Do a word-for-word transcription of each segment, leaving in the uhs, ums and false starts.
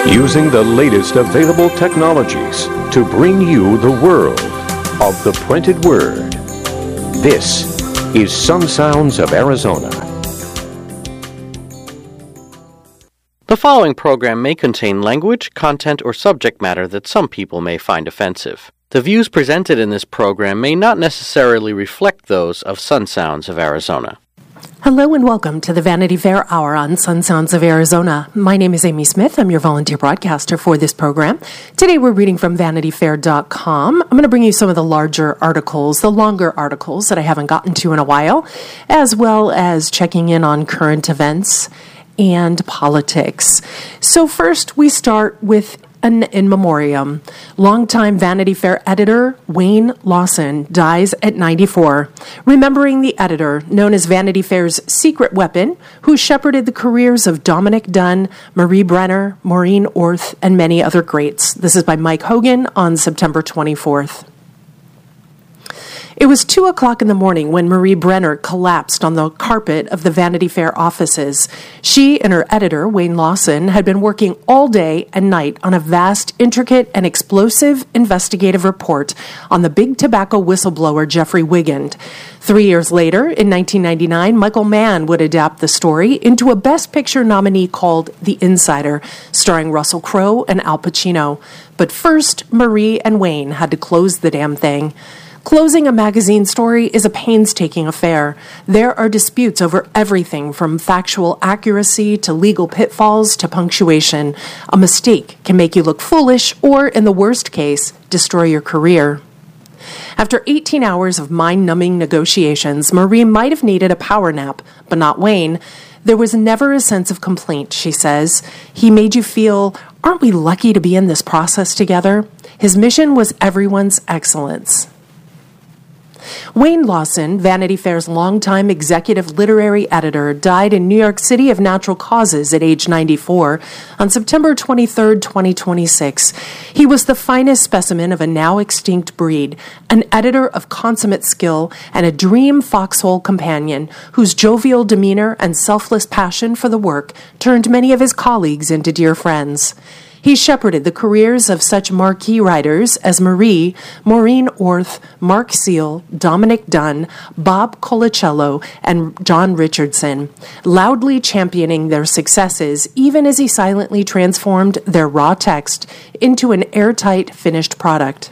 Using the latest available technologies to bring you the world of the printed word. This is Sun Sounds of Arizona. The following program may contain language, content, or subject matter that some people may find offensive. The views presented in this program may not necessarily reflect those of Sun Sounds of Arizona. Hello and welcome to the Vanity Fair Hour on Sun Sounds of Arizona. My name is Amy Smith. I'm your volunteer broadcaster for this program. Today we're reading from vanity fair dot com. I'm going to bring you some of the larger articles, the longer articles that I haven't gotten to in a while, as well as checking in on current events and politics. So first we start with an in memoriam. Longtime Vanity Fair editor Wayne Lawson dies at ninety-four, remembering the editor known as Vanity Fair's secret weapon, who shepherded the careers of Dominick Dunne, Marie Brenner, Maureen Orth, and many other greats. This is by Mike Hogan on September twenty-fourth. It was two o'clock in the morning when Marie Brenner collapsed on the carpet of the Vanity Fair offices. She and her editor, Wayne Lawson, had been working all day and night on a vast, intricate, and explosive investigative report on the big tobacco whistleblower Jeffrey Wigand. Three years later, in nineteen ninety-nine, Michael Mann would adapt the story into a Best Picture nominee called The Insider, starring Russell Crowe and Al Pacino. But first, Marie and Wayne had to close the damn thing. Closing a magazine story is a painstaking affair. There are disputes over everything from factual accuracy to legal pitfalls to punctuation. A mistake can make you look foolish or, in the worst case, destroy your career. After eighteen hours of mind-numbing negotiations, Marie might have needed a power nap, but not Wayne. There was never a sense of complaint, she says. He made you feel, aren't we lucky to be in this process together? His mission was everyone's excellence. Wayne Lawson, Vanity Fair's longtime executive literary editor, died in New York City of natural causes at age ninety-four on September twenty-third, twenty twenty-six. He was the finest specimen of a now extinct breed, an editor of consummate skill and a dream foxhole companion whose jovial demeanor and selfless passion for the work turned many of his colleagues into dear friends. He shepherded the careers of such marquee writers as Marie, Maureen Orth, Mark Seal, Dominick Dunne, Bob Colacello, and John Richardson, loudly championing their successes even as he silently transformed their raw text into an airtight finished product.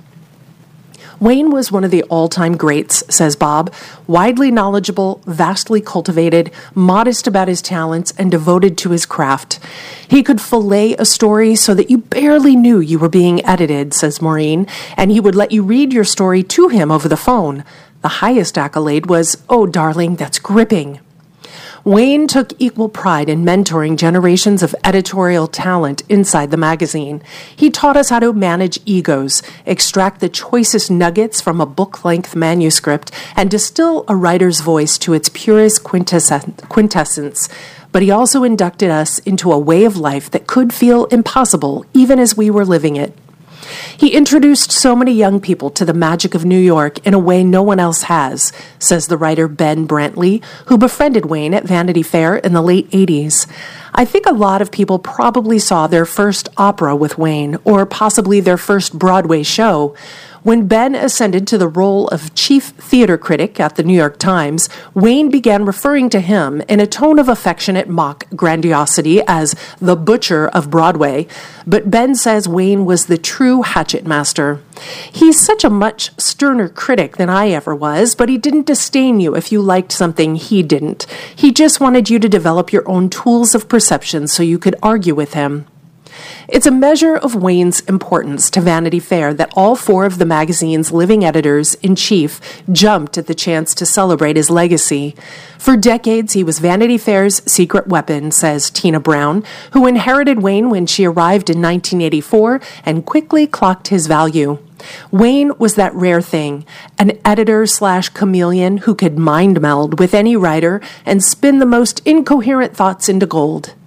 Wayne was one of the all-time greats, says Bob, widely knowledgeable, vastly cultivated, modest about his talents, and devoted to his craft. He could fillet a story so that you barely knew you were being edited, says Maureen, and he would let you read your story to him over the phone. The highest accolade was, "Oh, darling, that's gripping." Wayne took equal pride in mentoring generations of editorial talent inside the magazine. He taught us how to manage egos, extract the choicest nuggets from a book-length manuscript, and distill a writer's voice to its purest quintessence. But he also inducted us into a way of life that could feel impossible even as we were living it. He introduced so many young people to the magic of New York in a way no one else has, says the writer Ben Brantley, who befriended Wayne at Vanity Fair in the late eighties. I think a lot of people probably saw their first opera with Wayne, or possibly their first Broadway show. When Ben ascended to the role of chief theater critic at the New York Times, Wayne began referring to him in a tone of affectionate mock grandiosity as the butcher of Broadway. But Ben says Wayne was the true hatchet master. He's such a much sterner critic than I ever was, but he didn't disdain you if you liked something he didn't. He just wanted you to develop your own tools of perception so you could argue with him. It's a measure of Wayne's importance to Vanity Fair that all four of the magazine's living editors-in-chief jumped at the chance to celebrate his legacy. For decades, he was Vanity Fair's secret weapon, says Tina Brown, who inherited Wayne when she arrived in nineteen eighty-four and quickly clocked his value. Wayne was that rare thing, an editor slash chameleon who could mind meld with any writer and spin the most incoherent thoughts into gold.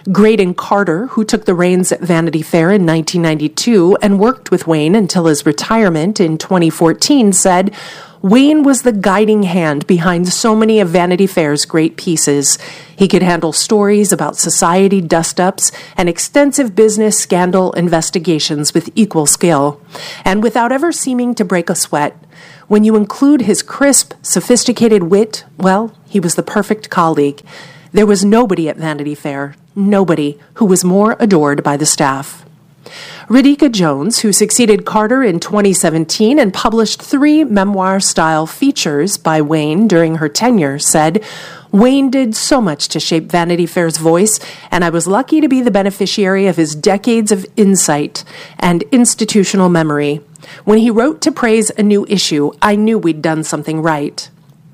Graydon Carter, who took the reins at Vanity Fair in nineteen ninety-two and worked with Wayne until his retirement in twenty fourteen, said, Wayne was the guiding hand behind so many of Vanity Fair's great pieces. He could handle stories about society dust-ups and extensive business scandal investigations with equal skill, and without ever seeming to break a sweat. When you include his crisp, sophisticated wit, well, he was the perfect colleague. There was nobody at Vanity Fair, nobody, who was more adored by the staff. Radhika Jones, who succeeded Carter in twenty seventeen and published three memoir-style features by Wayne during her tenure, said, Wayne did so much to shape Vanity Fair's voice, and I was lucky to be the beneficiary of his decades of insight and institutional memory. When he wrote to praise a new issue, I knew we'd done something right.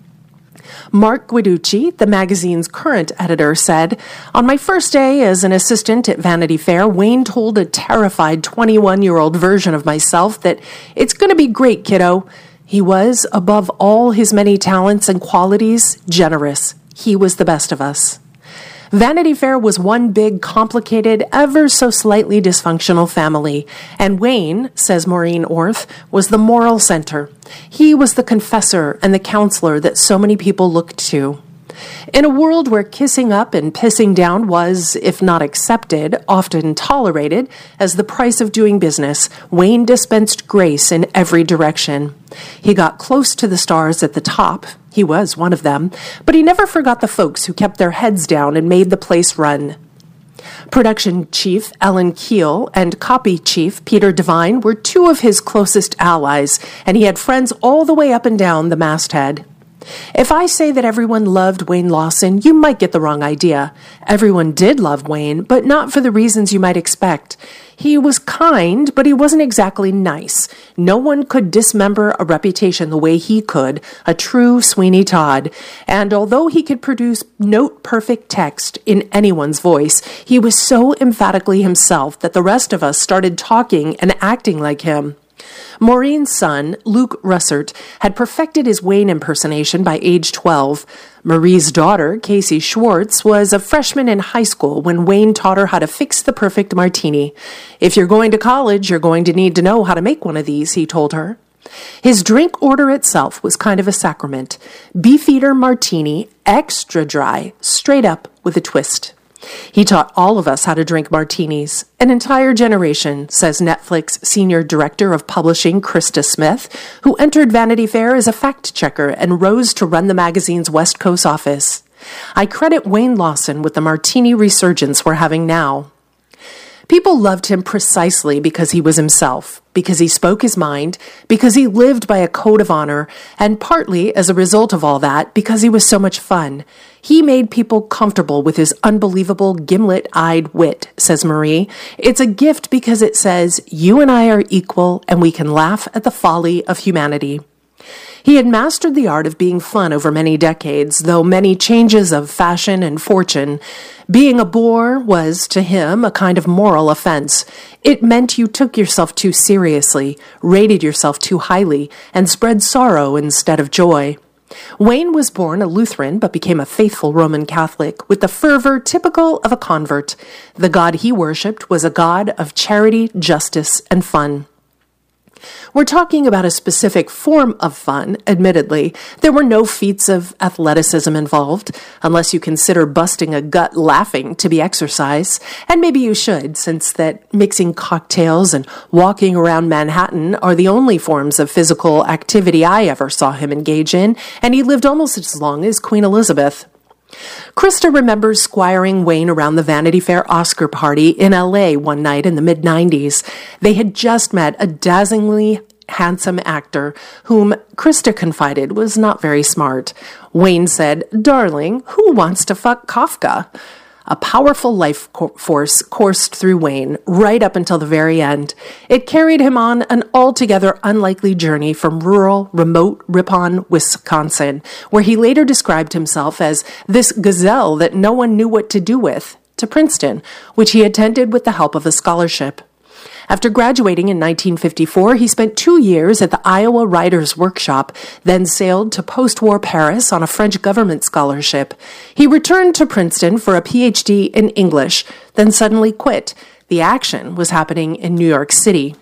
Mark Guiducci, the magazine's current editor, said, On my first day as an assistant at Vanity Fair, Wayne told a terrified twenty-one-year-old version of myself that it's going to be great, kiddo. He was, above all his many talents and qualities, generous. He was the best of us. Vanity Fair was one big, complicated, ever so slightly dysfunctional family, and Wayne, says Maureen Orth, was the moral center. He was the confessor and the counselor that so many people looked to. In a world where kissing up and pissing down was, if not accepted, often tolerated as the price of doing business, Wayne dispensed grace in every direction. He got close to the stars at the top. He was one of them, but he never forgot the folks who kept their heads down and made the place run. Production chief Ellen Keel and copy chief Peter Devine were two of his closest allies, and he had friends all the way up and down the masthead. If I say that everyone loved Wayne Lawson, you might get the wrong idea. Everyone did love Wayne, but not for the reasons you might expect. He was kind, but he wasn't exactly nice. No one could dismember a reputation the way he could, a true Sweeney Todd. And although he could produce note-perfect text in anyone's voice, he was so emphatically himself that the rest of us started talking and acting like him. Maureen's son, Luke Russert, had perfected his Wayne impersonation by age twelve. Marie's daughter, Casey Schwartz, was a freshman in high school when Wayne taught her how to fix the perfect martini. If you're going to college, you're going to need to know how to make one of these, he told her. His drink order itself was kind of a sacrament. Beefeater martini, extra dry, straight up with a twist. He taught all of us how to drink martinis. An entire generation, says Netflix Senior Director of Publishing Krista Smith, who entered Vanity Fair as a fact-checker and rose to run the magazine's West Coast office. I credit Wayne Lawson with the martini resurgence we're having now. People loved him precisely because he was himself, because he spoke his mind, because he lived by a code of honor, and partly as a result of all that, because he was so much fun. He made people comfortable with his unbelievable gimlet-eyed wit, says Marie. It's a gift because it says, you and I are equal, and we can laugh at the folly of humanity. He had mastered the art of being fun over many decades, though many changes of fashion and fortune. Being a bore was, to him, a kind of moral offense. It meant you took yourself too seriously, rated yourself too highly, and spread sorrow instead of joy. Wayne was born a Lutheran but became a faithful Roman Catholic with the fervor typical of a convert. The God he worshipped was a God of charity, justice, and fun. We're talking about a specific form of fun, admittedly. There were no feats of athleticism involved, unless you consider busting a gut laughing to be exercise. And maybe you should, since that mixing cocktails and walking around Manhattan are the only forms of physical activity I ever saw him engage in, and he lived almost as long as Queen Elizabeth. Krista remembers squiring Wayne around the Vanity Fair Oscar party in L A one night in the mid nineties. They had just met a dazzlingly handsome actor whom Krista confided was not very smart. Wayne said, "Darling, who wants to fuck Kafka?" A powerful life co- force coursed through Wayne right up until the very end. It carried him on an altogether unlikely journey from rural, remote Ripon, Wisconsin, where he later described himself as this gazelle that no one knew what to do with, to Princeton, which he attended with the help of a scholarship. After graduating in nineteen fifty-four, he spent two years at the Iowa Writers' Workshop, then sailed to post-war Paris on a French government scholarship. He returned to Princeton for a P H D in English, then suddenly quit. The action was happening in New York City.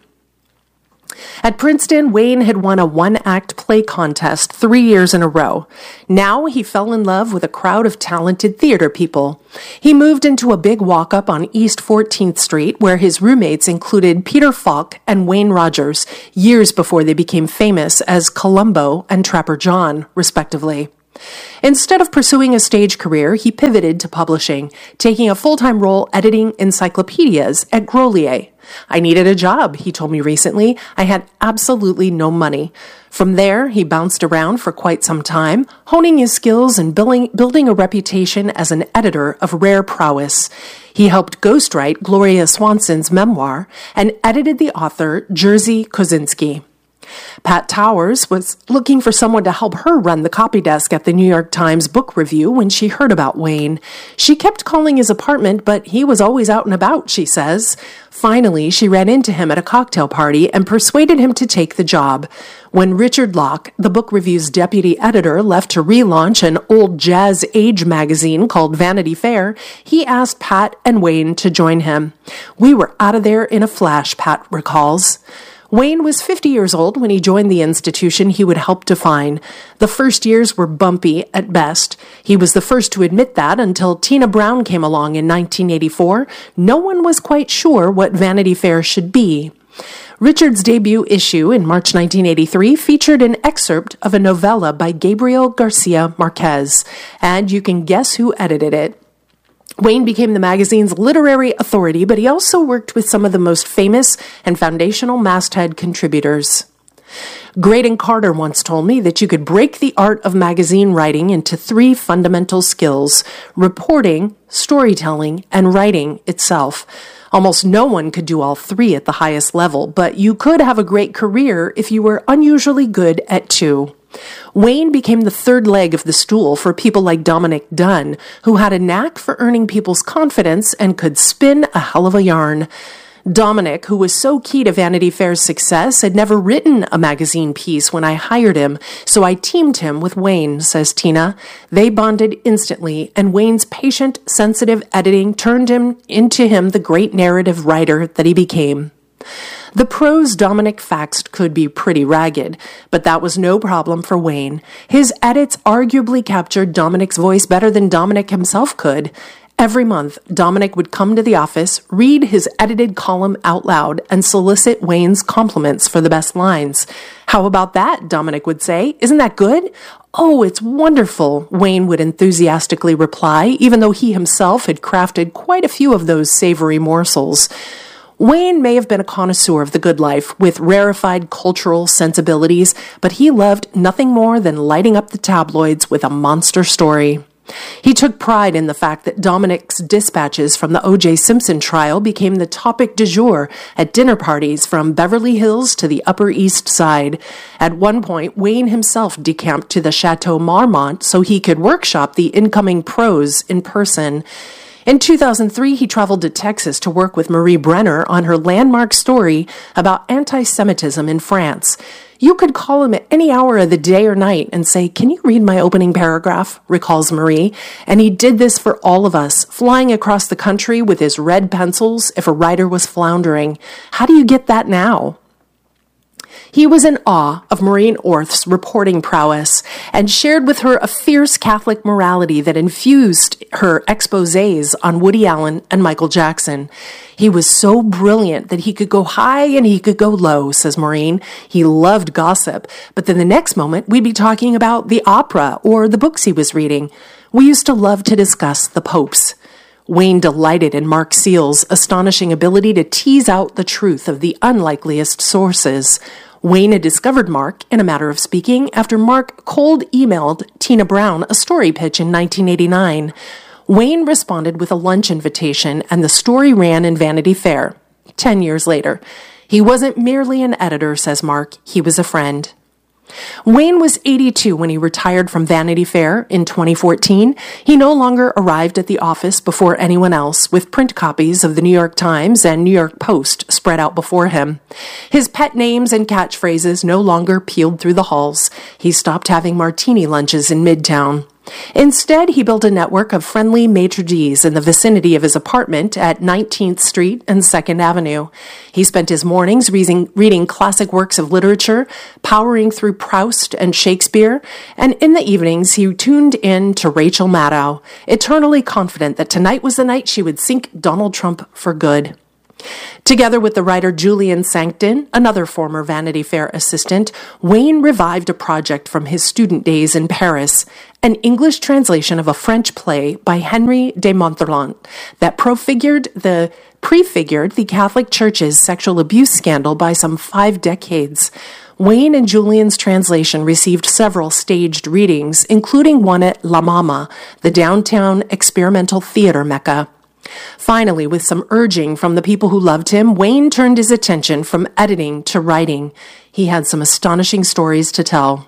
At Princeton, Wayne had won a one-act play contest three years in a row. Now he fell in love with a crowd of talented theater people. He moved into a big walk-up on East fourteenth Street, where his roommates included Peter Falk and Wayne Rogers, years before they became famous as Columbo and Trapper John, respectively. Instead of pursuing a stage career, he pivoted to publishing, taking a full-time role editing encyclopedias at Grolier. I needed a job, he told me recently. I had absolutely no money. From there, he bounced around for quite some time, honing his skills and building, building a reputation as an editor of rare prowess. He helped ghostwrite Gloria Swanson's memoir and edited the author Jerzy Kosinski. Pat Towers was looking for someone to help her run the copy desk at the New York Times Book Review when she heard about Wayne. She kept calling his apartment, but he was always out and about, she says. Finally, she ran into him at a cocktail party and persuaded him to take the job. When Richard Locke, the Book Review's deputy editor, left to relaunch an old jazz age magazine called Vanity Fair, he asked Pat and Wayne to join him. We were out of there in a flash, Pat recalls. Wayne was fifty years old when he joined the institution he would help define. The first years were bumpy at best. He was the first to admit that until Tina Brown came along in nineteen eighty-four. No one was quite sure what Vanity Fair should be. Richard's debut issue in March nineteen eighty-three featured an excerpt of a novella by Gabriel Garcia Marquez, and you can guess who edited it. Wayne became the magazine's literary authority, but he also worked with some of the most famous and foundational masthead contributors. Graydon Carter once told me that you could break the art of magazine writing into three fundamental skills: reporting, storytelling, and writing itself. Almost no one could do all three at the highest level, but you could have a great career if you were unusually good at two. Wayne became the third leg of the stool for people like Dominick Dunne, who had a knack for earning people's confidence and could spin a hell of a yarn. Dominick, who was so key to Vanity Fair's success, had never written a magazine piece when I hired him, so I teamed him with Wayne, says Tina. They bonded instantly, and Wayne's patient, sensitive editing turned him into him the great narrative writer that he became. The prose Dominick faxed could be pretty ragged, but that was no problem for Wayne. His edits arguably captured Dominick's voice better than Dominick himself could. Every month, Dominick would come to the office, read his edited column out loud, and solicit Wayne's compliments for the best lines. "How about that?" Dominick would say. "Isn't that good?" "Oh, it's wonderful," Wayne would enthusiastically reply, even though he himself had crafted quite a few of those savory morsels. Wayne may have been a connoisseur of the good life with rarefied cultural sensibilities, but he loved nothing more than lighting up the tabloids with a monster story. He took pride in the fact that Dominick's dispatches from the O J Simpson trial became the topic du jour at dinner parties from Beverly Hills to the Upper East Side. At one point, Wayne himself decamped to the Chateau Marmont so he could workshop the incoming prose in person. In two thousand three, he traveled to Texas to work with Marie Brenner on her landmark story about anti-Semitism in France. You could call him at any hour of the day or night and say, "Can you read my opening paragraph?" recalls Marie. And he did this for all of us, flying across the country with his red pencils if a writer was floundering. How do you get that now? He was in awe of Maureen Orth's reporting prowess and shared with her a fierce Catholic morality that infused her exposés on Woody Allen and Michael Jackson. He was so brilliant that he could go high and he could go low, says Maureen. He loved gossip, but then the next moment we'd be talking about the opera or the books he was reading. We used to love to discuss the popes. Wayne delighted in Mark Seal's astonishing ability to tease out the truth of the unlikeliest sources. Wayne had discovered Mark, in a matter of speaking, after Mark cold emailed Tina Brown a story pitch in nineteen eighty-nine. Wayne responded with a lunch invitation, and the story ran in Vanity Fair. Ten years later. He wasn't merely an editor, says Mark. He was a friend. Wayne was eighty-two when he retired from Vanity Fair in twenty fourteen. He no longer arrived at the office before anyone else, with print copies of the New York Times and New York Post spread out before him. His pet names and catchphrases no longer peeled through the halls. He stopped having martini lunches in Midtown. Instead, he built a network of friendly maitre d's in the vicinity of his apartment at nineteenth Street and second Avenue. He spent his mornings reading, reading classic works of literature, powering through Proust and Shakespeare, and in the evenings he tuned in to Rachel Maddow, eternally confident that tonight was the night she would sink Donald Trump for good. Together with the writer Julian Sancton, another former Vanity Fair assistant, Wayne revived a project from his student days in Paris, an English translation of a French play by Henry de Montherlant that prefigured the, prefigured the Catholic Church's sexual abuse scandal by some five decades. Wayne and Julian's translation received several staged readings, including one at La Mama, the downtown experimental theater mecca. Finally, with some urging from the people who loved him, Wayne turned his attention from editing to writing. He had some astonishing stories to tell.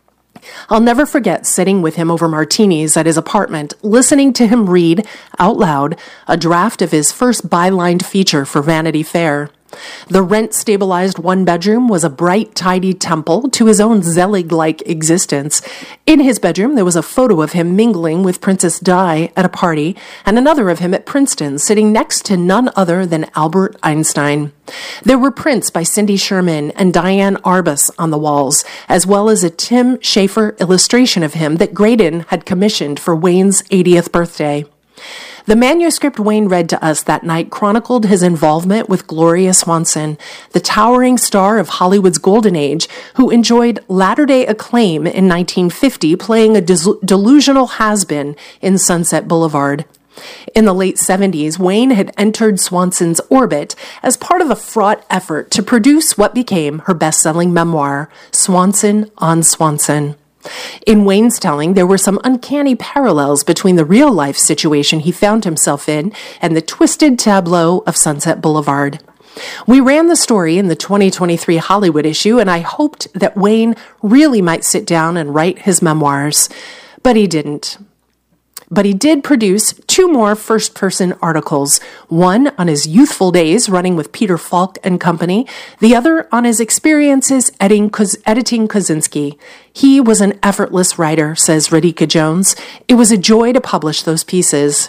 I'll never forget sitting with him over martinis at his apartment, listening to him read, out loud, a draft of his first bylined feature for Vanity Fair. The rent-stabilized one-bedroom was a bright, tidy temple to his own Zelig-like existence. In his bedroom, there was a photo of him mingling with Princess Di at a party, and another of him at Princeton, sitting next to none other than Albert Einstein. There were prints by Cindy Sherman and Diane Arbus on the walls, as well as a Tim Schafer illustration of him that Graydon had commissioned for Wayne's eightieth birthday. The manuscript Wayne read to us that night chronicled his involvement with Gloria Swanson, the towering star of Hollywood's golden age, who enjoyed latter-day acclaim in nineteen fifty, playing a des- delusional has-been in Sunset Boulevard. In the late seventies, Wayne had entered Swanson's orbit as part of a fraught effort to produce what became her best-selling memoir, Swanson on Swanson. In Wayne's telling, there were some uncanny parallels between the real-life situation he found himself in and the twisted tableau of Sunset Boulevard. We ran the story in the twenty twenty-three Hollywood issue, and I hoped that Wayne really might sit down and write his memoirs, but he didn't. But he did produce two more first-person articles, one on his youthful days running with Peter Falk and Company, the other on his experiences editing, editing Kozinski. He was an effortless writer, says Radhika Jones. It was a joy to publish those pieces.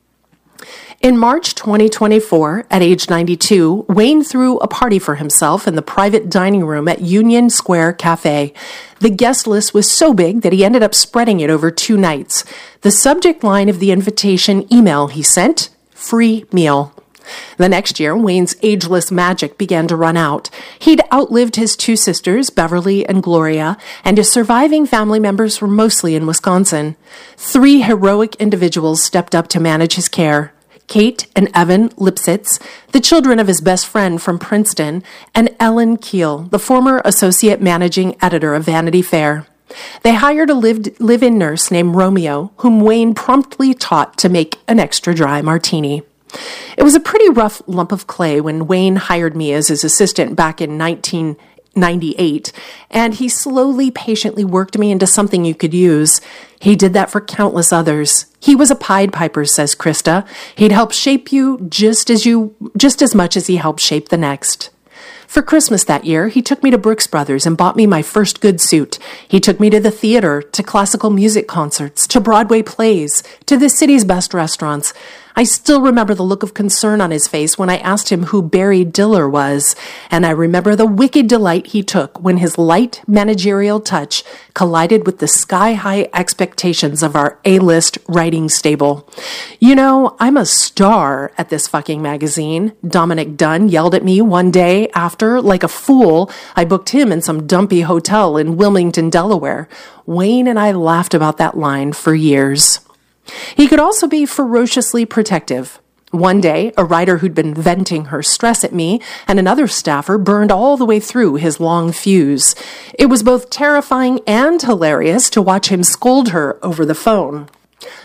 In March twenty twenty-four, at age ninety-two, Wayne threw a party for himself in the private dining room at Union Square Cafe. The guest list was so big that he ended up spreading it over two nights. The subject line of the invitation email he sent, free meal. The next year, Wayne's ageless magic began to run out. He'd outlived his two sisters, Beverly and Gloria, and his surviving family members were mostly in Wisconsin. Three heroic individuals stepped up to manage his care. Kate and Evan Lipsitz, the children of his best friend from Princeton, and Ellen Keel, the former associate managing editor of Vanity Fair. They hired a lived, live-in nurse named Romeo, whom Wayne promptly taught to make an extra dry martini. It was a pretty rough lump of clay when Wayne hired me as his assistant back in nineteen ninety-eight, and he slowly, patiently worked me into something you could use. He did that for countless others. He was a Pied Piper, says Krista. He'd help shape you just as you, just as much as he helped shape the next. For Christmas that year, he took me to Brooks Brothers and bought me my first good suit. He took me to the theater, to classical music concerts, to Broadway plays, to the city's best restaurants. I still remember the look of concern on his face when I asked him who Barry Diller was, and I remember the wicked delight he took when his light managerial touch collided with the sky-high expectations of our A-list writing stable. You know, I'm a star at this fucking magazine, Dominic Dunn yelled at me one day after, like a fool, I booked him in some dumpy hotel in Wilmington, Delaware. Wayne and I laughed about that line for years. He could also be ferociously protective. One day, a writer who'd been venting her stress at me and another staffer burned all the way through his long fuse. It was both terrifying and hilarious to watch him scold her over the phone.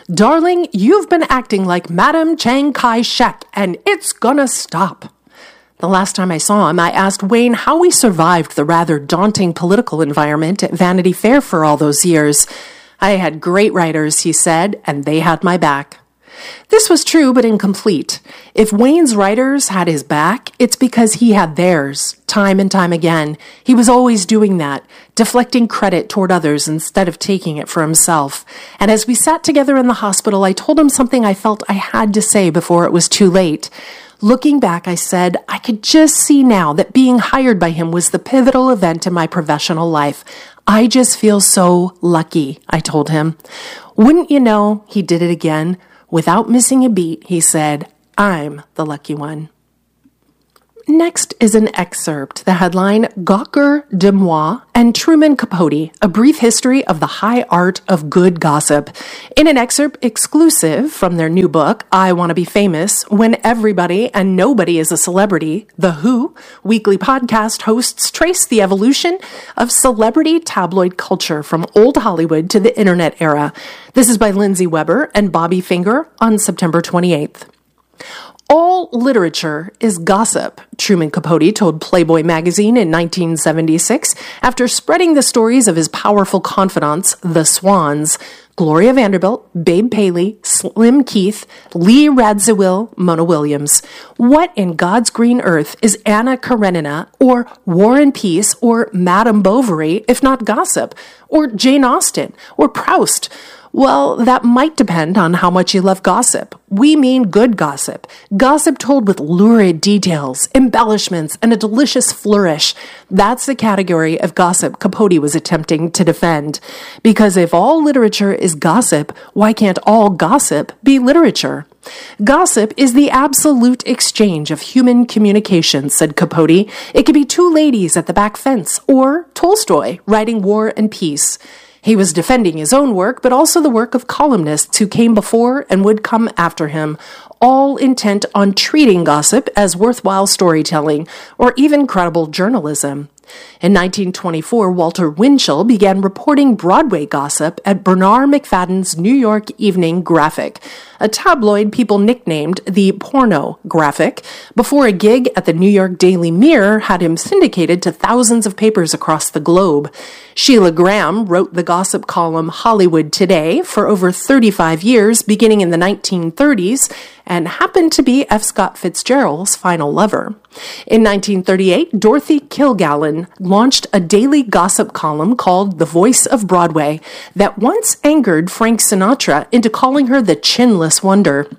"Darling, you've been acting like Madame Chiang Kai-shek, and it's gonna stop." The last time I saw him, I asked Wayne how we survived the rather daunting political environment at Vanity Fair for all those years. I had great writers, he said, and they had my back. This was true, but incomplete. If Wayne's writers had his back, it's because he had theirs, time and time again. He was always doing that, deflecting credit toward others instead of taking it for himself. And as we sat together in the hospital, I told him something I felt I had to say before it was too late. Looking back, I said, I could just see now that being hired by him was the pivotal event in my professional life. I just feel so lucky, I told him. Wouldn't you know, he did it again. Without missing a beat, he said, I'm the lucky one. Next is an excerpt, the headline, Gawker de Moi and Truman Capote, A Brief History of the High Art of Good Gossip. In an excerpt exclusive from their new book, I Want to Be Famous, When Everybody and Nobody is a Celebrity, The Who weekly podcast hosts trace the evolution of celebrity tabloid culture from old Hollywood to the internet era. This is by Lindsay Weber and Bobby Finger on September twenty-eighth. All literature is gossip, Truman Capote told Playboy magazine in nineteen seventy-six after spreading the stories of his powerful confidants, the Swans, Gloria Vanderbilt, Babe Paley, Slim Keith, Lee Radziwill, Mona Williams. What in God's green earth is Anna Karenina or War and Peace or Madame Bovary if not gossip? Or Jane Austen? Or Proust? Well, that might depend on how much you love gossip. We mean good gossip. Gossip told with lurid details, embellishments, and a delicious flourish. That's the category of gossip Capote was attempting to defend. Because if all literature is gossip, why can't all gossip be literature? Gossip is the absolute exchange of human communication, said Capote. It could be two ladies at the back fence, or Tolstoy writing War and Peace. He was defending his own work, but also the work of columnists who came before and would come after him, all intent on treating gossip as worthwhile storytelling or even credible journalism. In nineteen twenty-four, Walter Winchell began reporting Broadway gossip at Bernard McFadden's New York Evening Graphic, a tabloid people nicknamed the Porno Graphic, before a gig at the New York Daily Mirror had him syndicated to thousands of papers across the globe. Sheila Graham wrote the gossip column Hollywood Today for over thirty-five years, beginning in the nineteen thirties, and happened to be F. Scott Fitzgerald's final lover. In nineteen thirty-eight, Dorothy Kilgallen launched a daily gossip column called The Voice of Broadway that once angered Frank Sinatra into calling her the chinless wonder.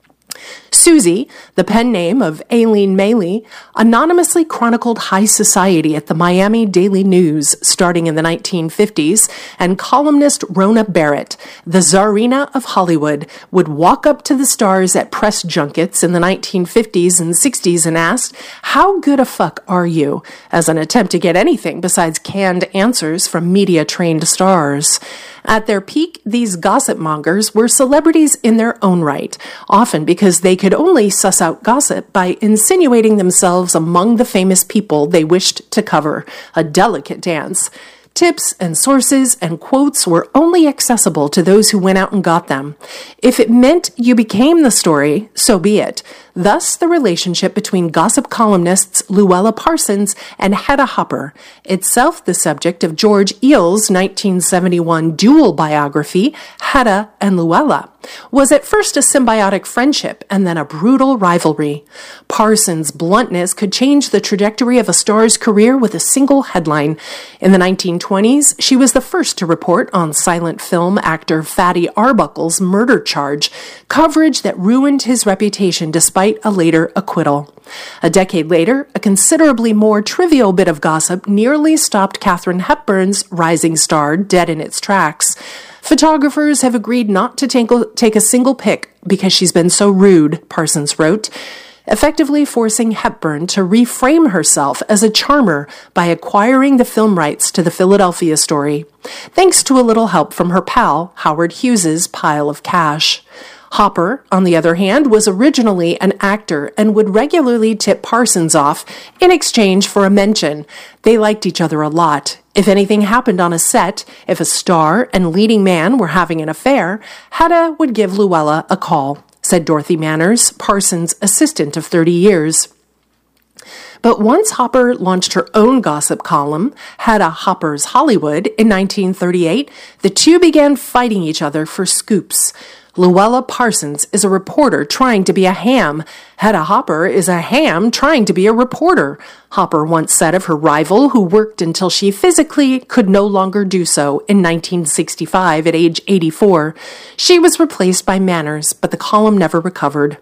Susie, the pen name of Aileen Maley, anonymously chronicled high society at the Miami Daily News starting in the nineteen fifties, and columnist Rona Barrett, the czarina of Hollywood, would walk up to the stars at press junkets in the nineteen fifties and sixties and asked, "How good a fuck are you?" as an attempt to get anything besides canned answers from media-trained stars. At their peak, these gossip mongers were celebrities in their own right, often because they could only suss out gossip by insinuating themselves among the famous people they wished to cover, a delicate dance. Tips and sources and quotes were only accessible to those who went out and got them. If it meant you became the story, so be it. Thus, the relationship between gossip columnists Luella Parsons and Hedda Hopper, itself the subject of George Eel's nineteen seventy-one dual biography, Hedda and Luella, was at first a symbiotic friendship and then a brutal rivalry. Parsons' bluntness could change the trajectory of a star's career with a single headline. In the nineteen twenties, she was the first to report on silent film actor Fatty Arbuckle's murder charge, coverage that ruined his reputation despite a later acquittal. A decade later, a considerably more trivial bit of gossip nearly stopped Katharine Hepburn's rising star dead in its tracks. Photographers have agreed not to take, take a single pic because she's been so rude, Parsons wrote, effectively forcing Hepburn to reframe herself as a charmer by acquiring the film rights to the Philadelphia story, thanks to a little help from her pal, Howard Hughes's pile of cash. Hopper, on the other hand, was originally an actor and would regularly tip Parsons off in exchange for a mention. They liked each other a lot. If anything happened on a set, if a star and leading man were having an affair, Hedda would give Luella a call, said Dorothy Manners, Parsons' assistant of thirty years. But once Hopper launched her own gossip column, Hedda Hopper's Hollywood, in nineteen thirty-eight, the two began fighting each other for scoops. Luella Parsons is a reporter trying to be a ham. Hedda Hopper is a ham trying to be a reporter. Hopper once said of her rival, who worked until she physically could no longer do so in nineteen sixty-five at age eighty-four. She was replaced by Manners, but the column never recovered.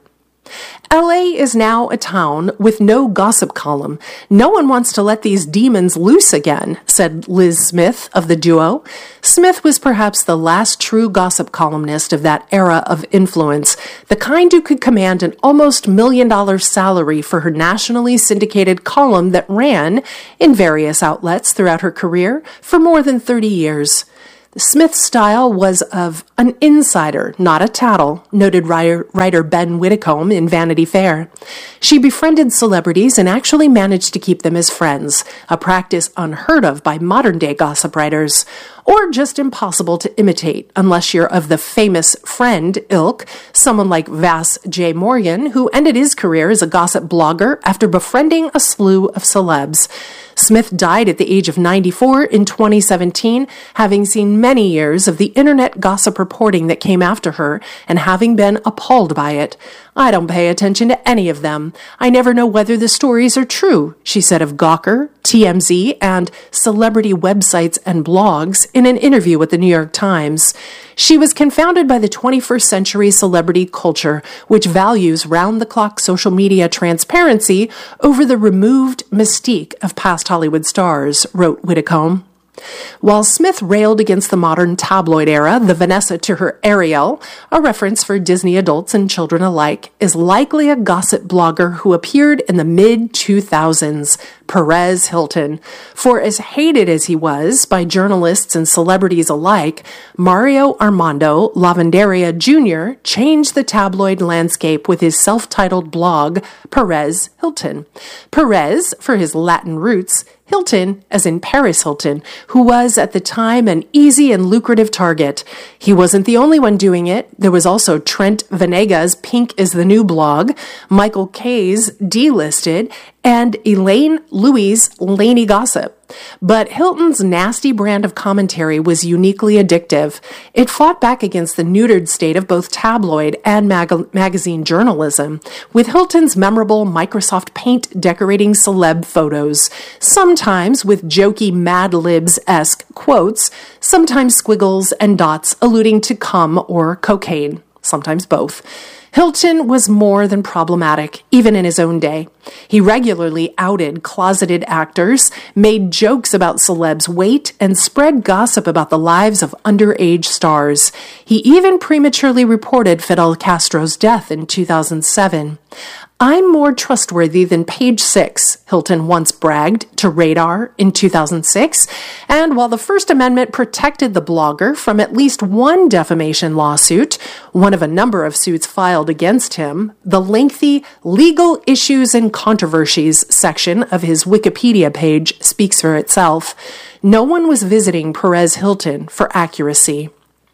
L A is now a town with no gossip column. No one wants to let these demons loose again, said Liz Smith of the duo. Smith was perhaps the last true gossip columnist of that era of influence, the kind who could command an almost million-dollar salary for her nationally syndicated column that ran, in various outlets throughout her career, for more than thirty years. Smith's style was of an insider, not a tattle, noted writer, writer Ben Whitcomb in Vanity Fair. She befriended celebrities and actually managed to keep them as friends, a practice unheard of by modern-day gossip writers, or just impossible to imitate unless you're of the famous friend ilk, someone like Vass J. Morgan, who ended his career as a gossip blogger after befriending a slew of celebs. Smith died at the age of ninety-four in twenty seventeen, having seen many years of the internet gossip reporting that came after her and having been appalled by it. I don't pay attention to any of them. I never know whether the stories are true, she said of Gawker, T M Z, and celebrity websites and blogs in an interview with the New York Times. She was confounded by the twenty-first century celebrity culture, which values round-the-clock social media transparency over the removed mystique of past Hollywood stars, wrote Whitcomb. While Smith railed against the modern tabloid era, the Vanessa to her Ariel, a reference for Disney adults and children alike, is likely a gossip blogger who appeared in the mid two thousands, Perez Hilton. For as hated as he was by journalists and celebrities alike, Mario Armando Lavanderia Junior changed the tabloid landscape with his self-titled blog, Perez Hilton. Perez, for his Latin roots, Hilton, as in Paris Hilton, who was at the time an easy and lucrative target. He wasn't the only one doing it. There was also Trent Venegas' Pink is the New blog, Michael Kay's Delisted, and Elaine Louis' Laney Gossip. But Hilton's nasty brand of commentary was uniquely addictive. It fought back against the neutered state of both tabloid and mag- magazine journalism, with Hilton's memorable Microsoft Paint decorating celeb photos, sometimes with jokey Mad Libs-esque quotes, sometimes squiggles and dots alluding to cum or cocaine, sometimes both. Hilton was more than problematic, even in his own day. He regularly outed closeted actors, made jokes about celebs' weight, and spread gossip about the lives of underage stars. He even prematurely reported Fidel Castro's death in two thousand seven. I'm more trustworthy than Page Six, Hilton once bragged to Radar in two thousand six, and while the First Amendment protected the blogger from at least one defamation lawsuit, one of a number of suits filed against him, the lengthy Legal Issues and Controversies section of his Wikipedia page speaks for itself. No one was visiting Perez Hilton for accuracy.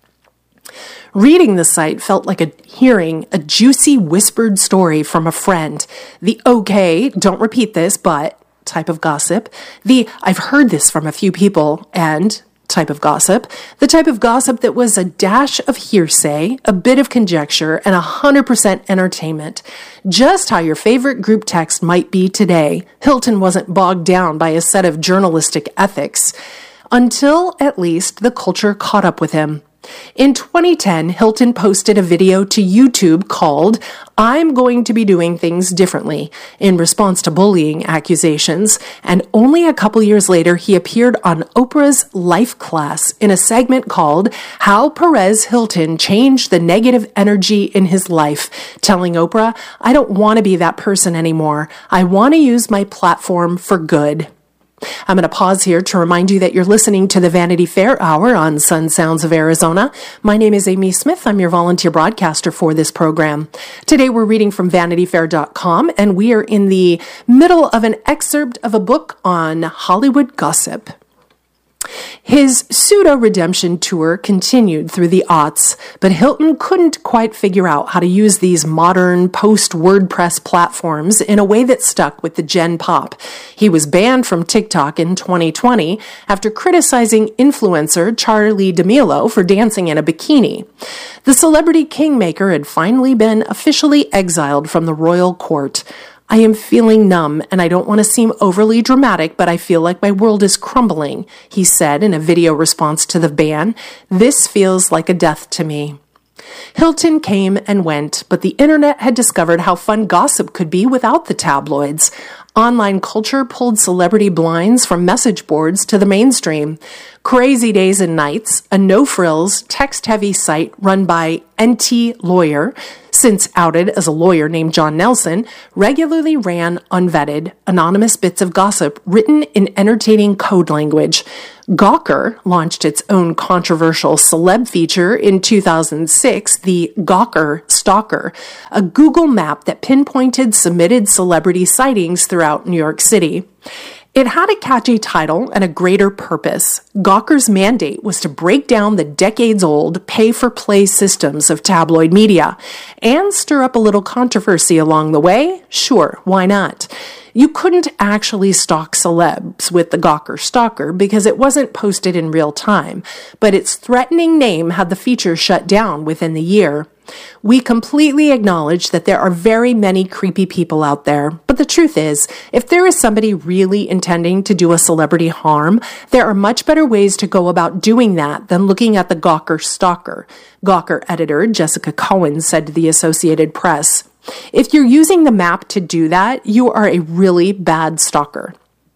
Reading the site felt like a hearing a juicy whispered story from a friend. The okay, don't repeat this, but type of gossip. The I've heard this from a few people and type of gossip. The type of gossip that was a dash of hearsay, a bit of conjecture, and one hundred percent entertainment. Just how your favorite group text might be today. Hilton wasn't bogged down by a set of journalistic ethics. Until, at least, the culture caught up with him. In twenty ten, Hilton posted a video to YouTube called I'm Going to Be Doing Things Differently in response to bullying accusations, and only a couple years later he appeared on Oprah's Life Class in a segment called How Perez Hilton Changed the Negative Energy in His Life, telling Oprah, I don't want to be that person anymore. I want to use my platform for good. I'm going to pause here to remind you that you're listening to the Vanity Fair Hour on Sun Sounds of Arizona. My name is Amy Smith. I'm your volunteer broadcaster for this program. Today we're reading from vanity fair dot com, and we are in the middle of an excerpt of a book on Hollywood gossip. His pseudo-redemption tour continued through the aughts, but Hilton couldn't quite figure out how to use these modern post-WordPress platforms in a way that stuck with the Gen Pop. He was banned from TikTok in twenty twenty after criticizing influencer Charli D'Amelio for dancing in a bikini. The celebrity kingmaker had finally been officially exiled from the royal court. I am feeling numb, and I don't want to seem overly dramatic, but I feel like my world is crumbling, he said in a video response to the ban. This feels like a death to me. Hilton came and went, but the internet had discovered how fun gossip could be without the tabloids. Online culture pulled celebrity blinds from message boards to the mainstream. Crazy Days and Nights, a no-frills, text-heavy site run by N T Lawyer, since outed as a lawyer named John Nelson, regularly ran unvetted, anonymous bits of gossip written in entertaining code language. Gawker launched its own controversial celeb feature in two thousand six, the Gawker Stalker, a Google map that pinpointed submitted celebrity sightings throughout New York City. It had a catchy title and a greater purpose. Gawker's mandate was to break down the decades-old pay-for-play systems of tabloid media and stir up a little controversy along the way. Sure, why not? You couldn't actually stalk celebs with the Gawker Stalker because it wasn't posted in real time, but its threatening name had the feature shut down within the year. We completely acknowledge that there are very many creepy people out there, but the truth is, if there is somebody really intending to do a celebrity harm, there are much better ways to go about doing that than looking at the Gawker Stalker, Gawker editor Jessica Cohen said to the Associated Press. If you're using the map to do that, you are a really bad stalker.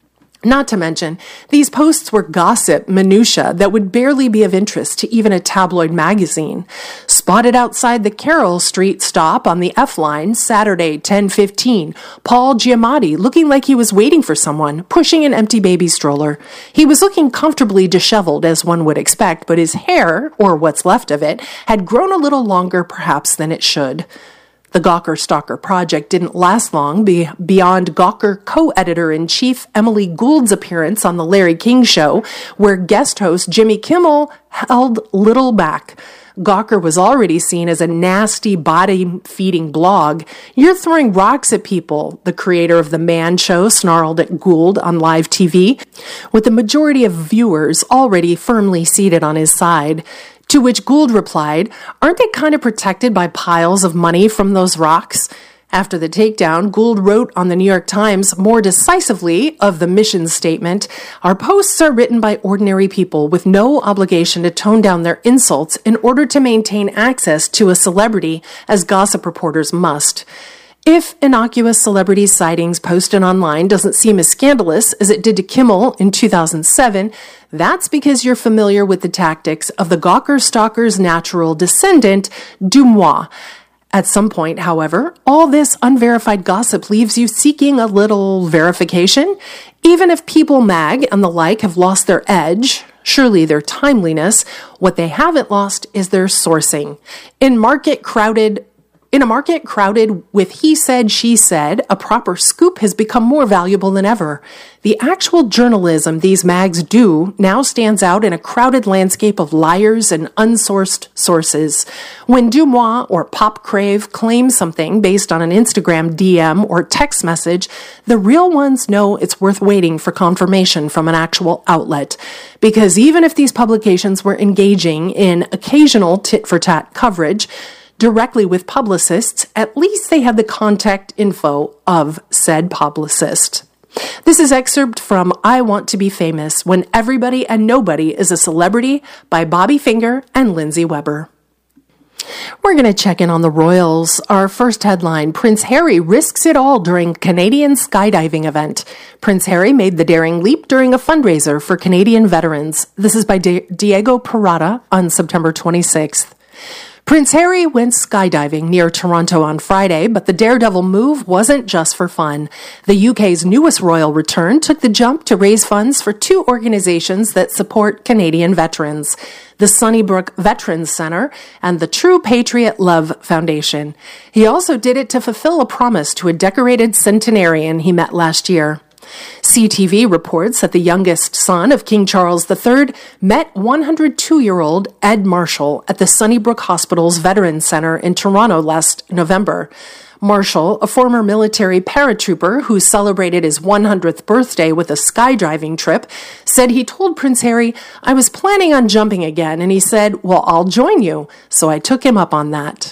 Not to mention, these posts were gossip minutia that would barely be of interest to even a tabloid magazine. Spotted outside the Carroll Street stop on the F line Saturday, ten fifteen, Paul Giamatti looking like he was waiting for someone, pushing an empty baby stroller. He was looking comfortably disheveled, as one would expect, but his hair, or what's left of it, had grown a little longer perhaps than it should. The Gawker Stalker project didn't last long be- beyond Gawker co-editor-in-chief Emily Gould's appearance on The Larry King Show, where guest host Jimmy Kimmel held little back. Gawker was already seen as a nasty body-feeding blog. You're throwing rocks at people, the creator of The Man Show snarled at Gould on live T V, with the majority of viewers already firmly seated on his side. To which Gould replied, aren't they kind of protected by piles of money from those rocks? After the takedown, Gould wrote on the New York Times more decisively of the mission statement, our posts are written by ordinary people with no obligation to tone down their insults in order to maintain access to a celebrity, as gossip reporters must. If innocuous celebrity sightings posted online doesn't seem as scandalous as it did to Kimmel in two thousand seven, that's because you're familiar with the tactics of the Gawker Stalker's natural descendant, Dumois. At some point, however, all this unverified gossip leaves you seeking a little verification. Even if People Mag and the like have lost their edge, surely their timeliness, what they haven't lost is their sourcing. In market crowded In a market crowded with he said, she said, a proper scoop has become more valuable than ever. The actual journalism these mags do now stands out in a crowded landscape of liars and unsourced sources. When Dumois or Pop Crave claim something based on an Instagram D M or text message, the real ones know it's worth waiting for confirmation from an actual outlet. Because even if these publications were engaging in occasional tit-for-tat coverage, directly with publicists, at least they had the contact info of said publicist. This is excerpt from I Want to Be Famous When Everybody and Nobody is a Celebrity by Bobby Finger and Lindsay Weber. We're going to check in on the royals. Our first headline, Prince Harry risks it all during Canadian skydiving event. Prince Harry made the daring leap during a fundraiser for Canadian veterans. This is by Di- Diego Parada on September twenty-sixth. Prince Harry went skydiving near Toronto on Friday, but the daredevil move wasn't just for fun. The U K's newest royal return took the jump to raise funds for two organizations that support Canadian veterans, the Sunnybrook Veterans Center and the True Patriot Love Foundation. He also did it to fulfill a promise to a decorated centenarian he met last year. C T V reports that the youngest son of King Charles the Third met one hundred two-year-old Ed Marshall at the Sunnybrook Hospital's Veterans Center in Toronto last November. Marshall, a former military paratrooper who celebrated his one hundredth birthday with a skydiving trip, said he told Prince Harry, "I was planning on jumping again," and he said, "Well, I'll join you." So I took him up on that.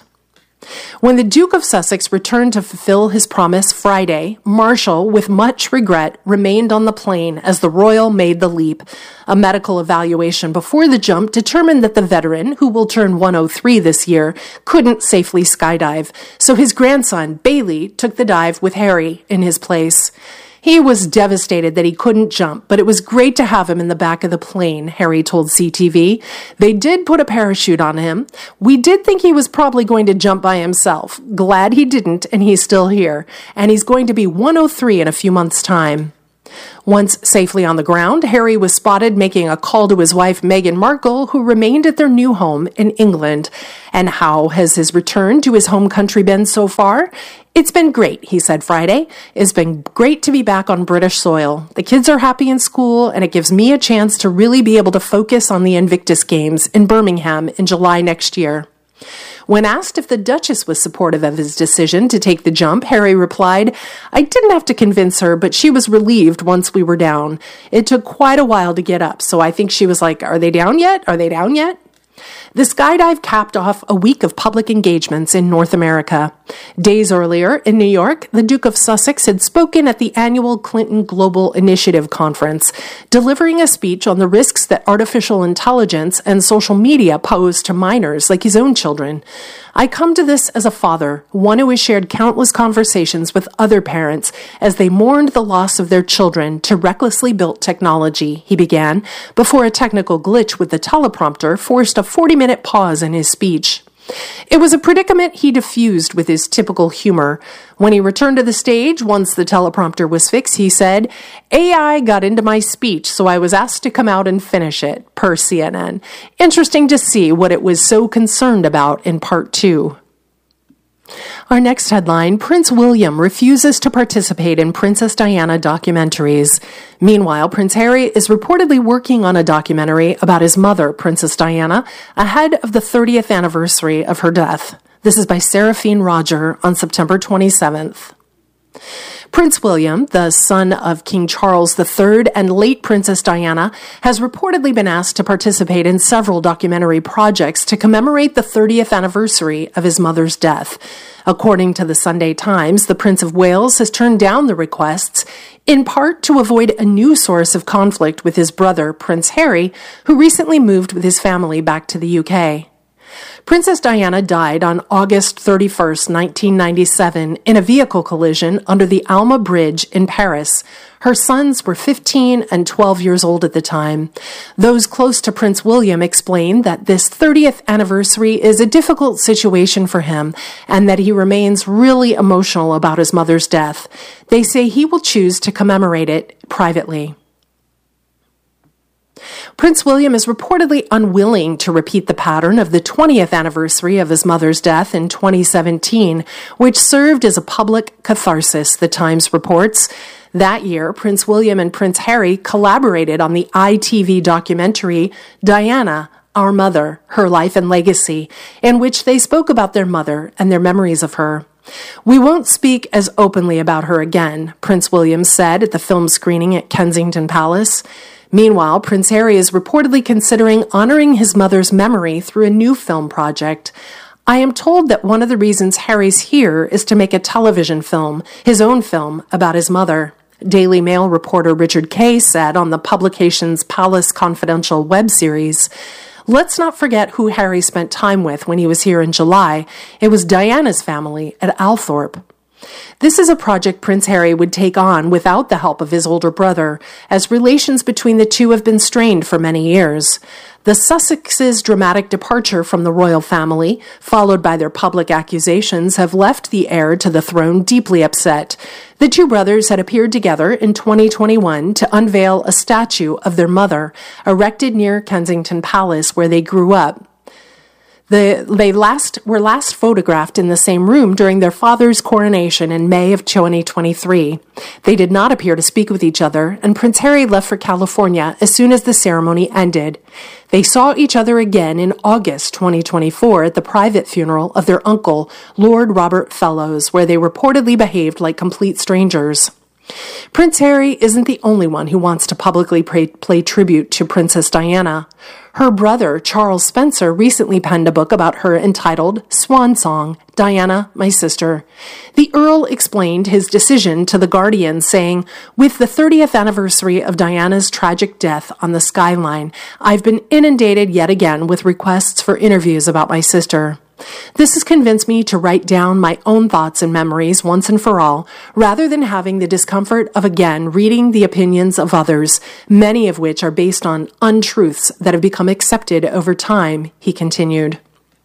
When the Duke of Sussex returned to fulfill his promise Friday, Marshall, with much regret, remained on the plane as the royal made the leap. A medical evaluation before the jump determined that the veteran, who will turn one oh three this year, couldn't safely skydive, so his grandson, Bailey, took the dive with Harry in his place. He was devastated that he couldn't jump, but it was great to have him in the back of the plane, Harry told C T V. They did put a parachute on him. We did think he was probably going to jump by himself. Glad he didn't, and he's still here. And he's going to be one oh three in a few months' time. Once safely on the ground, Harry was spotted making a call to his wife, Meghan Markle, who remained at their new home in England. And how has his return to his home country been so far? It's been great, he said Friday. It's been great to be back on British soil. The kids are happy in school, and it gives me a chance to really be able to focus on the Invictus Games in Birmingham in July next year. When asked if the Duchess was supportive of his decision to take the jump, Harry replied, "I didn't have to convince her, but she was relieved once we were down. It took quite a while to get up, so I think she was like, 'Are they down yet? Are they down yet?'" The skydive capped off a week of public engagements in North America. Days earlier, in New York, the Duke of Sussex had spoken at the annual Clinton Global Initiative Conference, delivering a speech on the risks that artificial intelligence and social media pose to minors like his own children. "I come to this as a father, one who has shared countless conversations with other parents as they mourned the loss of their children to recklessly built technology," he began, before a technical glitch with the teleprompter forced a forty-minute pause in his speech. It was a predicament he diffused with his typical humor. When he returned to the stage, once the teleprompter was fixed, he said, "A I got into my speech, so I was asked to come out and finish it," per C N N. Interesting to see what it was so concerned about in part two. Our next headline, Prince William refuses to participate in Princess Diana documentaries. Meanwhile, Prince Harry is reportedly working on a documentary about his mother, Princess Diana, ahead of the thirtieth anniversary of her death. This is by Seraphine Roger on September twenty-seventh. Prince William, the son of King Charles the Third and late Princess Diana, has reportedly been asked to participate in several documentary projects to commemorate the thirtieth anniversary of his mother's death. According to the Sunday Times, the Prince of Wales has turned down the requests, in part to avoid a new source of conflict with his brother, Prince Harry, who recently moved with his family back to the U K. Princess Diana died on August thirty-first, nineteen ninety-seven, in a vehicle collision under the Alma Bridge in Paris. Her sons were fifteen and twelve years old at the time. Those close to Prince William explained that this thirtieth anniversary is a difficult situation for him and that he remains really emotional about his mother's death. They say he will choose to commemorate it privately. Prince William is reportedly unwilling to repeat the pattern of the twentieth anniversary of his mother's death in twenty seventeen, which served as a public catharsis, the Times reports. That year, Prince William and Prince Harry collaborated on the I T V documentary Diana, Our Mother, Her Life and Legacy, in which they spoke about their mother and their memories of her. "We won't speak as openly about her again," Prince William said at the film screening at Kensington Palace. Meanwhile, Prince Harry is reportedly considering honoring his mother's memory through a new film project. "I am told that one of the reasons Harry's here is to make a television film, his own film, about his mother," Daily Mail reporter Richard Kay said on the publication's Palace Confidential web series. "Let's not forget who Harry spent time with when he was here in July. It was Diana's family at Althorpe." This is a project Prince Harry would take on without the help of his older brother, as relations between the two have been strained for many years. The Sussexes' dramatic departure from the royal family, followed by their public accusations, have left the heir to the throne deeply upset. The two brothers had appeared together in twenty twenty-one to unveil a statue of their mother, erected near Kensington Palace, where they grew up. The, they last were last photographed in the same room during their father's coronation in May of twenty twenty-three. They did not appear to speak with each other, and Prince Harry left for California as soon as the ceremony ended. They saw each other again in August twenty twenty-four at the private funeral of their uncle, Lord Robert Fellowes, where they reportedly behaved like complete strangers. Prince Harry isn't the only one who wants to publicly pay, play tribute to Princess Diana. Her brother, Charles Spencer, recently penned a book about her entitled Swan Song, Diana, My Sister. The Earl explained his decision to The Guardian, saying, "With the thirtieth anniversary of Diana's tragic death on the skyline, I've been inundated yet again with requests for interviews about my sister. This has convinced me to write down my own thoughts and memories once and for all, rather than having the discomfort of again reading the opinions of others, many of which are based on untruths that have become accepted over time," he continued.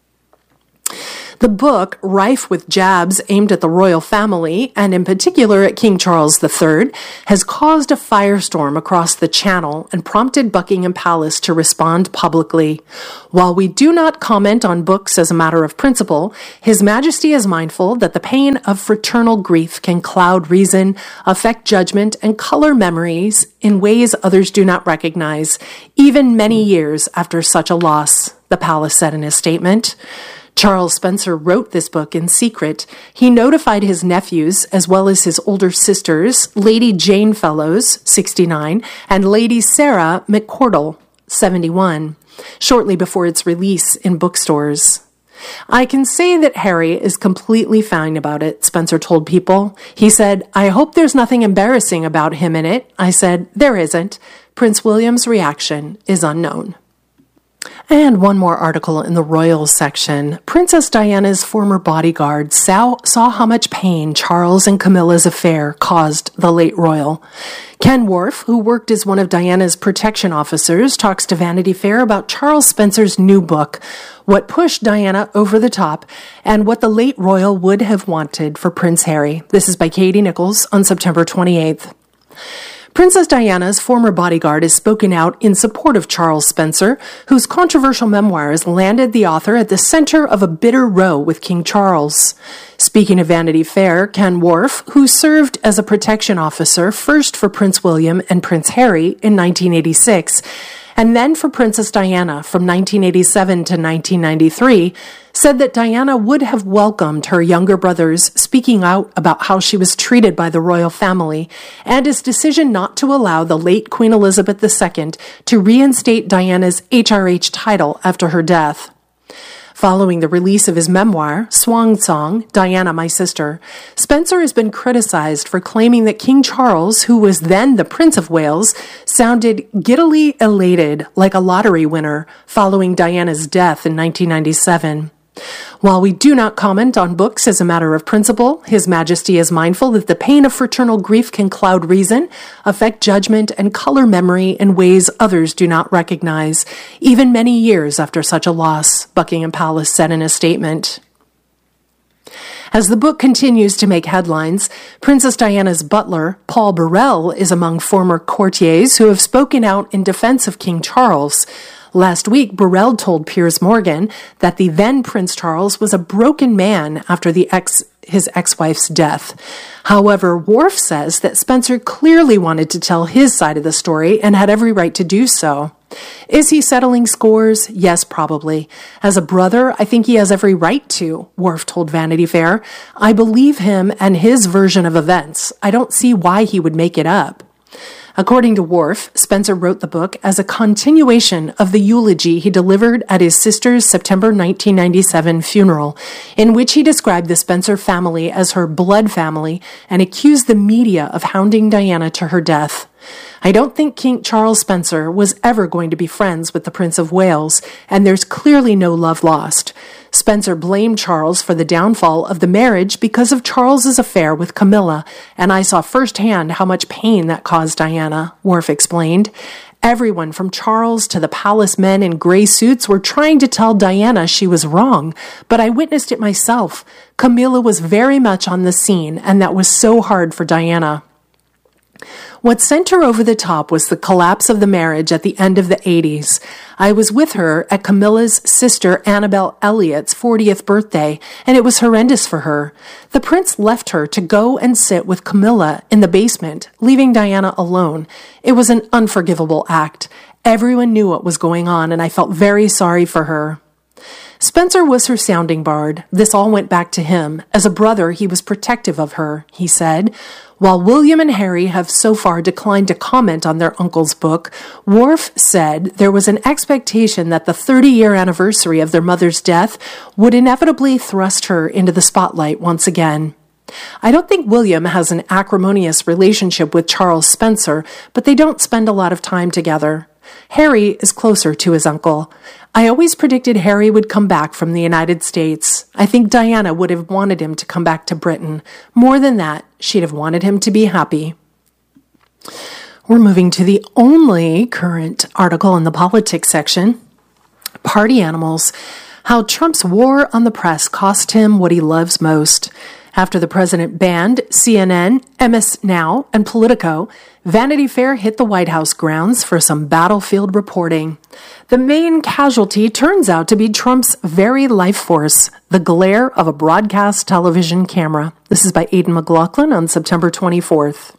The book, rife with jabs aimed at the royal family, and in particular at King Charles the Third, has caused a firestorm across the Channel and prompted Buckingham Palace to respond publicly. While we do not comment on books as a matter of principle, His Majesty is mindful that the pain of fraternal grief can cloud reason, affect judgment, and color memories in ways others do not recognize, even many years after such a loss, the palace said in a statement. Charles Spencer wrote this book in secret. He notified his nephews, as well as his older sisters, Lady Jane Fellowes, sixty-nine, and Lady Sarah McCordle, seventy-one, shortly before its release in bookstores. "I can say that Harry is completely fine about it," Spencer told People. He said, "I hope there's nothing embarrassing about him in it." I said, "There isn't. Prince William's reaction is unknown." And one more article in the Royals section. Princess Diana's former bodyguard saw, saw how much pain Charles and Camilla's affair caused the late royal. Ken Worf, who worked as one of Diana's protection officers, talks to Vanity Fair about Charles Spencer's new book, What Pushed Diana Over the Top, and what the late royal would have wanted for Prince Harry. This is by Katie Nichols on September twenty-eighth. Princess Diana's former bodyguard has spoken out in support of Charles Spencer, whose controversial memoirs landed the author at the center of a bitter row with King Charles. Speaking of Vanity Fair, Ken Worf, who served as a protection officer first for Prince William and Prince Harry in nineteen eighty-six, and then for Princess Diana from nineteen eighty-seven to nineteen ninety-three, said that Diana would have welcomed her younger brothers speaking out about how she was treated by the royal family and his decision not to allow the late Queen Elizabeth the Second to reinstate Diana's H R H title after her death. Following the release of his memoir, Swan Song, Diana, My Sister, Spencer has been criticized for claiming that King Charles, who was then the Prince of Wales, sounded giddily elated like a lottery winner following Diana's death in nineteen ninety-seven. While we do not comment on books as a matter of principle, His Majesty is mindful that the pain of fraternal grief can cloud reason, affect judgment, and color memory in ways others do not recognize, even many years after such a loss, Buckingham Palace said in a statement. As the book continues to make headlines, Princess Diana's butler, Paul Burrell, is among former courtiers who have spoken out in defense of King Charles. Last week, Burrell told Piers Morgan that the then Prince Charles was a broken man after the ex his ex-wife's death. However, Worf says that Spencer clearly wanted to tell his side of the story and had every right to do so. Is he settling scores? Yes, probably. As a brother, I think he has every right to, Worf told Vanity Fair. I believe him and his version of events. I don't see why he would make it up. According to Worf, Spencer wrote the book as a continuation of the eulogy he delivered at his sister's September nineteen ninety-seven funeral, in which he described the Spencer family as her blood family and accused the media of hounding Diana to her death. I don't think King Charles Spencer was ever going to be friends with the Prince of Wales, and there's clearly no love lost. Spencer blamed Charles for the downfall of the marriage because of Charles's affair with Camilla, and I saw firsthand how much pain that caused Diana, Worf explained. Everyone from Charles to the palace men in gray suits were trying to tell Diana she was wrong, but I witnessed it myself. Camilla was very much on the scene, and that was so hard for Diana. What sent her over the top was the collapse of the marriage at the end of the eighties. I was with her at Camilla's sister Annabelle Elliott's fortieth birthday, and it was horrendous for her. The prince left her to go and sit with Camilla in the basement, leaving Diana alone. It was an unforgivable act. Everyone knew what was going on, and I felt very sorry for her. Spencer was her sounding board. This all went back to him. As a brother, he was protective of her, he said. While William and Harry have so far declined to comment on their uncle's book, Worf said there was an expectation that the thirty-year anniversary of their mother's death would inevitably thrust her into the spotlight once again. I don't think William has an acrimonious relationship with Charles Spencer, but they don't spend a lot of time together. Harry is closer to his uncle. I always predicted Harry would come back from the United States. I think Diana would have wanted him to come back to Britain. More than that, she'd have wanted him to be happy. We're moving to the only current article in the politics section. Party animals. How Trump's war on the press cost him what he loves most. After the president banned C N N, M S Now, and Politico, Vanity Fair hit the White House grounds for some battlefield reporting. The main casualty turns out to be Trump's very life force, the glare of a broadcast television camera. This is by Aidan McLaughlin on September twenty-fourth.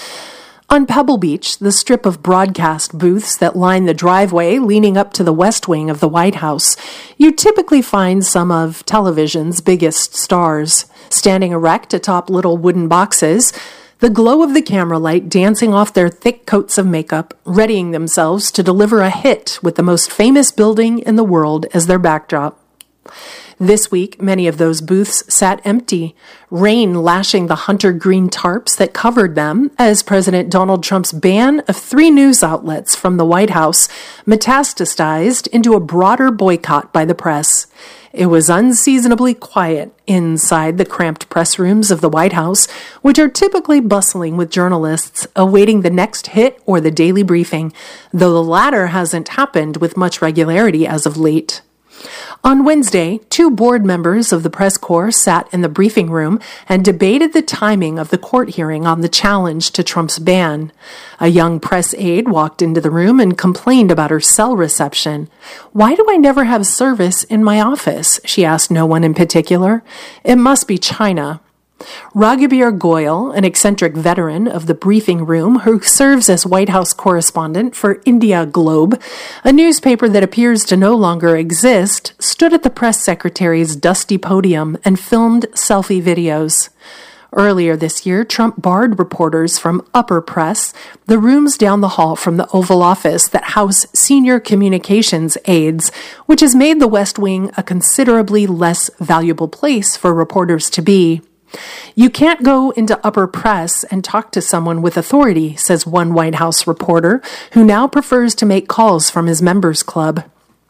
On Pebble Beach, the strip of broadcast booths that line the driveway leading up to the west wing of the White House, you typically find some of television's biggest stars. Standing erect atop little wooden boxes, the glow of the camera light dancing off their thick coats of makeup, readying themselves to deliver a hit with the most famous building in the world as their backdrop. This week, many of those booths sat empty, rain lashing the hunter green tarps that covered them as President Donald Trump's ban of three news outlets from the White House metastasized into a broader boycott by the press. It was unseasonably quiet inside the cramped press rooms of the White House, which are typically bustling with journalists awaiting the next hit or the daily briefing, though the latter hasn't happened with much regularity as of late. On Wednesday, two board members of the press corps sat in the briefing room and debated the timing of the court hearing on the challenge to Trump's ban. A young press aide walked into the room and complained about her cell reception. "Why do I never have service in my office?" she asked no one in particular. "It must be China." Raghibir Goyal, an eccentric veteran of the briefing room who serves as White House correspondent for India Globe, a newspaper that appears to no longer exist, stood at the press secretary's dusty podium and filmed selfie videos. Earlier this year, Trump barred reporters from upper press, the rooms down the hall from the Oval Office that house senior communications aides, which has made the West Wing a considerably less valuable place for reporters to be. "You can't go into upper press and talk to someone with authority," says one White House reporter, who now prefers to make calls from his members club.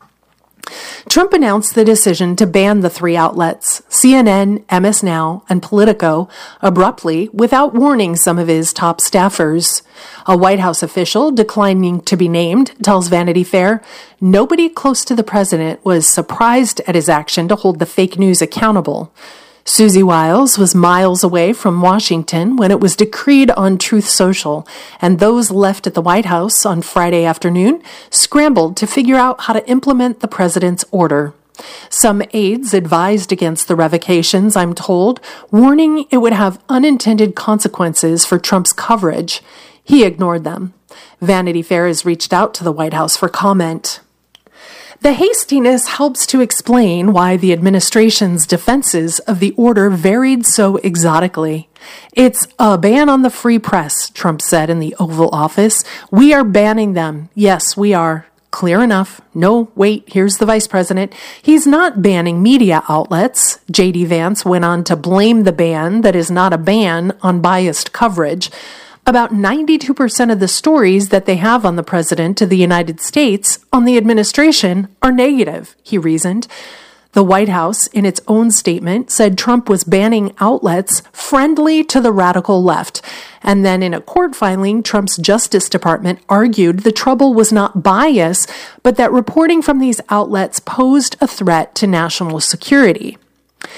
Trump announced the decision to ban the three outlets, C N N, M S Now, and Politico, abruptly without warning some of his top staffers. A White House official, declining to be named, tells Vanity Fair, "Nobody close to the president was surprised at his action to hold the fake news accountable." Susie Wiles was miles away from Washington when it was decreed on Truth Social, and those left at the White House on Friday afternoon scrambled to figure out how to implement the president's order. Some aides advised against the revocations, I'm told, warning it would have unintended consequences for Trump's coverage. He ignored them. Vanity Fair has reached out to the White House for comment. The hastiness helps to explain why the administration's defenses of the order varied so exotically. "It's a ban on the free press," Trump said in the Oval Office. "We are banning them. Yes, we are." Clear enough. No, wait, here's the vice president. He's not banning media outlets. J D Vance went on to blame the ban that is not a ban on biased coverage. About ninety-two percent of the stories that they have on the president of the United States, on the administration, are negative, he reasoned. The White House, in its own statement, said Trump was banning outlets friendly to the radical left. And then in a court filing, Trump's Justice Department argued the trouble was not bias, but that reporting from these outlets posed a threat to national security.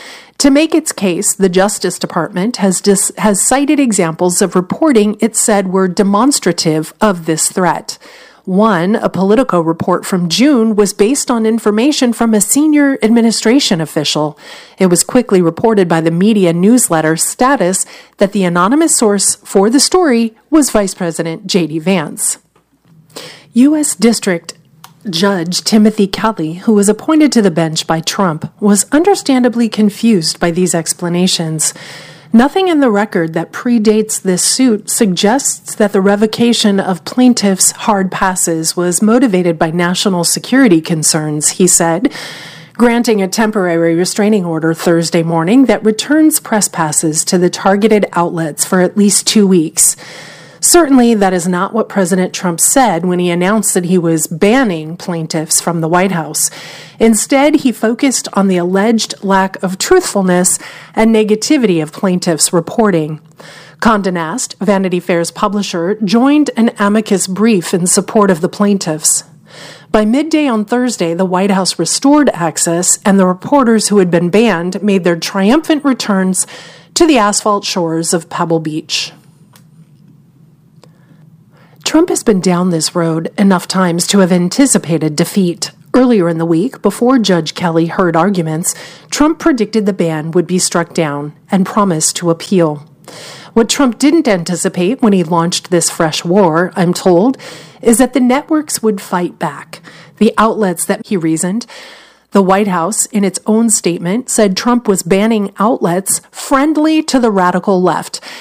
To make its case, the Justice Department has dis- has cited examples of reporting it said were demonstrative of this threat. One, a Politico report from June, was based on information from a senior administration official. It was quickly reported by the media newsletter Status that the anonymous source for the story was Vice President J D Vance. U S District Judge Timothy Kelly, who was appointed to the bench by Trump, was understandably confused by these explanations. Nothing in the record that predates this suit suggests that the revocation of plaintiffs' hard passes was motivated by national security concerns, he said, granting a temporary restraining order Thursday morning that returns press passes to the targeted outlets for at least two weeks. Certainly, that is not what President Trump said when he announced that he was banning plaintiffs from the White House. Instead, he focused on the alleged lack of truthfulness and negativity of plaintiffs' reporting. Condé Nast, Vanity Fair's publisher, joined an amicus brief in support of the plaintiffs. By midday on Thursday, the White House restored access, and the reporters who had been banned made their triumphant returns to the asphalt shores of Pebble Beach. Trump has been down this road enough times to have anticipated defeat. Earlier in the week, before Judge Kelly heard arguments, Trump predicted the ban would be struck down and promised to appeal. What Trump didn't anticipate when he launched this fresh war, I'm told, is that the networks would fight back. The outlets that he reasoned. The White House, in its own statement, said Trump was banning outlets friendly to the radical left